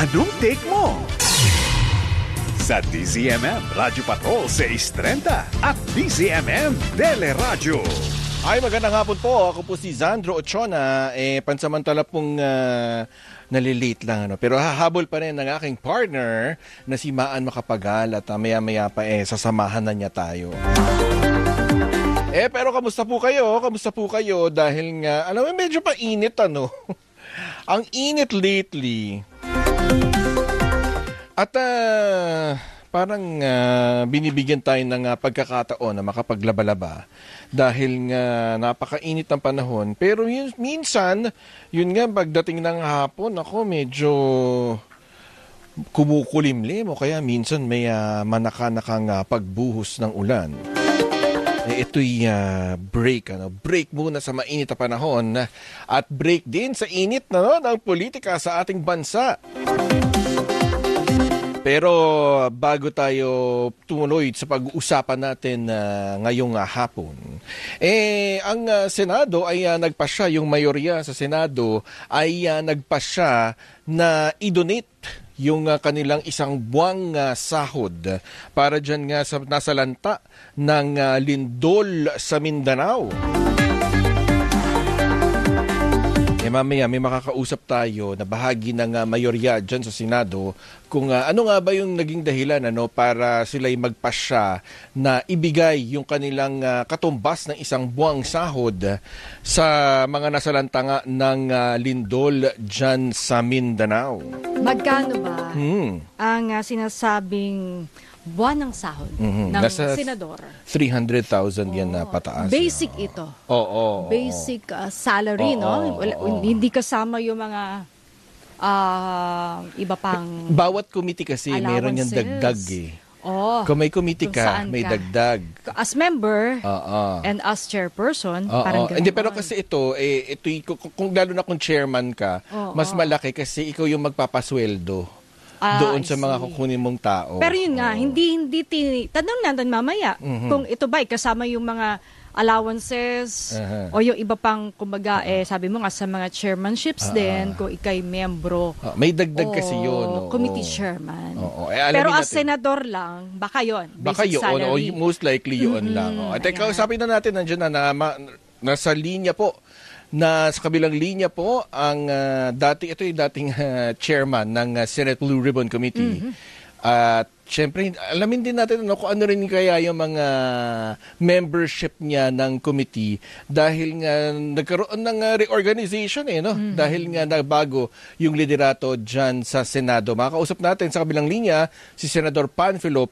Anong take mo? Sa DZMM Radyo Patrol 630 at DZMM Teleradyo. Ay, magandang hapon po. Ako po si Zandro Ochona. Pansamantala pong nalilate lang. Pero hahabol pa rin ng aking partner na si Maan Macapagal at maya-maya pa sasamahan na niya tayo. Pero kamusta po kayo? Kamusta po kayo? Dahil nga, alam mo, medyo pa init Ang init lately. At parang binibigyan tayo ng pagkakataon na makapaglaba-laba dahil nga napakainit ng panahon. Pero minsan, yun nga, pagdating ng hapon, ako medyo kumukulimlim o kaya minsan may manaka-nakang pagbuhos ng ulan. Ito'y break. Break muna sa mainit na panahon at break din sa init ng politika sa ating bansa. Pero bago tayo tumuloy sa pag-uusapan natin ngayong hapon, ang Senado ay nagpasya, yung mayorya sa Senado ay nagpasya na i-donate yung kanilang isang buwang sahod para dyan nga sa nasalanta ng lindol sa Mindanao. Mamaya may makakausap tayo na bahagi ng mayorya dyan sa Senado kung ano nga ba yung naging dahilan para sila'y magpasya na ibigay yung kanilang katumbas ng isang buwang sahod sa mga nasalanta nga ng lindol dyan sa Mindanao. Magkano ba ang sinasabing buwan ng sahod ng nasa senador? 300,000 yan na pataas. Basic ito. Oo. Basic salary, no? Hindi kasama yung mga iba pang bawat committee kasi meron yung dagdag Kung may committee ka, may dagdag. As member and as chairperson, parang Hindi, pero kasi ito kung lalo na kung chairman ka, mas malaki kasi ikaw yung magpapasweldo. Doon sa mga kukunin mong tao. Pero yun nga, hindi tanong natin mamaya kung ito ba kasama yung mga allowances o yung iba pang kumbaga sabi mo nga sa mga chairmanships din kung ikay membro. May dagdag kasi yun. Committee chairman. natin, Pero as senador lang, baka yun. Baka yun, most likely yun lang. At kausapin na natin, nandiyan na nasa linya po. Na sa kabilang linya po ang dating chairman ng Senate Blue Ribbon Committee. At syempre alamin din natin kung ano rin kaya yung mga membership niya ng committee dahil nga nagkaroon ng reorganization dahil nga nagbago yung liderato diyan sa Senado. Makakausap natin sa kabilang linya si Senador Panfilo